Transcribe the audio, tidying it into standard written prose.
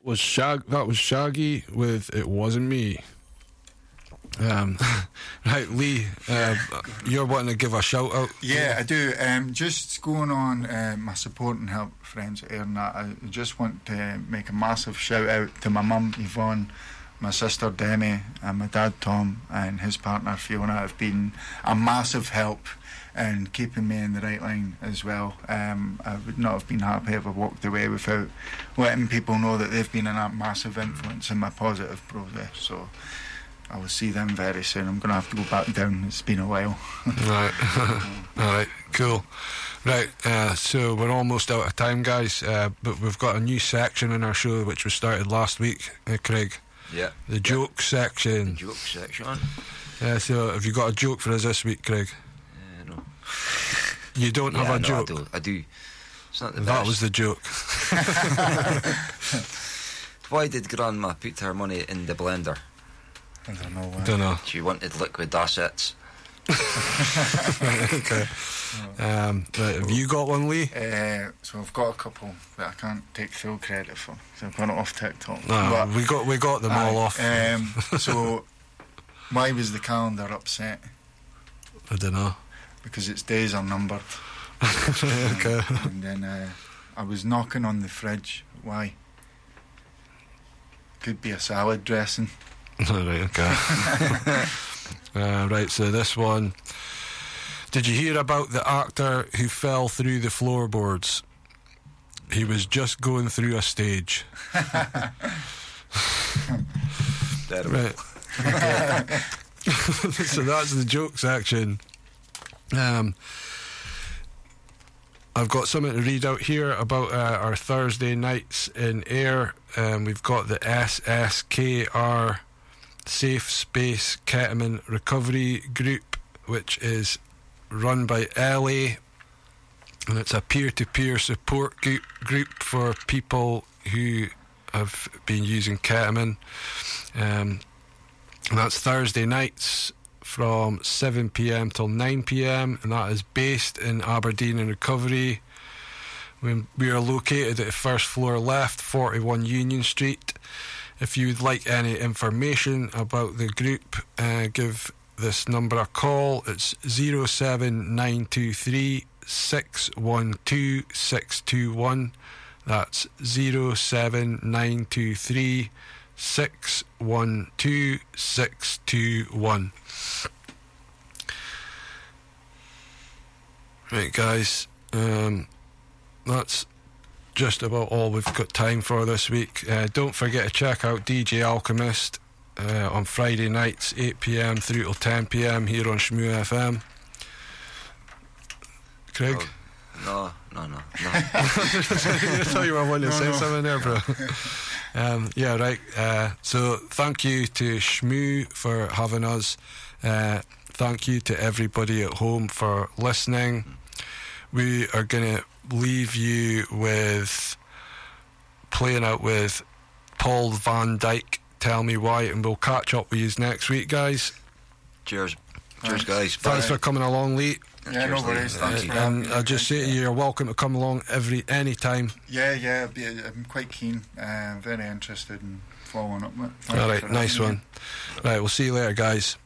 was Shaggy with It Wasn't Me. Right, Lee, you're wanting to give a shout out? Yeah, I do. Just going on my support and help friends at Airnat, I just want to make a massive shout out to my mum Yvonne, my sister Demi, and my dad Tom and his partner Fiona have been a massive help and keeping me in the right line as well. I would not have been happy if I walked away without letting people know that they've been a massive influence in my positive process. So I will see them very soon. I'm going to have to go back down. It's been a while. Right. Alright, cool. Right, so we're almost out of time, guys, but we've got a new section in our show which was started last week, Craig. Yeah. The joke section. The joke section. Yeah, so have you got a joke for us this week, Craig? No. You don't have a joke? I do. It's not the That best. was the joke. Why did Grandma put her money in the blender? I don't know why. Don't know. She wanted liquid assets. Okay. Right, have you got one, Lee? So I've got a couple that I can't take full credit for, so I've got it off TikTok. No, But we got them all off. So why was the calendar upset? I don't know. Because its days are numbered. Okay. And then I was knocking on the fridge. Why? Could be a salad dressing. Right, okay. Right, so this one. Did you hear about the actor who fell through the floorboards? He was just going through a stage. Right. Okay. So that's the joke section. I've got something to read out here about our Thursday nights in Ayr. We've got the SSKR Safe Space Ketamine Recovery Group, which is run by LA, and it's a peer-to-peer support group for people who have been using ketamine. And that's Thursday nights from 7 p.m. till 9 p.m, and that is based in Aberdeen in Recovery. We are located at the first floor left, 41 Union Street. If you would like any information about the group, give this number a call. It's 07923 612 621. That's 07923 612 621. Right, guys, that's just about all we've got time for this week. Don't forget to check out DJ Alchemist on Friday nights, 8 p.m. through till 10 p.m. here on Shmoo FM. Craig? No. I thought you were wanting to say something there, bro. Yeah, right. So thank you to Shmoo for having us. Thank you to everybody at home for listening. We are going to leave you with playing out with Paul Van Dyke, Tell Me Why, and we'll catch up with you next week, guys. Cheers, guys. Thanks for coming along, Lee. Yeah, no worries. Thanks for having me. And I just say to you, you're welcome to come along any time. Yeah, I'm quite keen. Very interested in following up with it. All right, nice one. Right, we'll see you later, guys.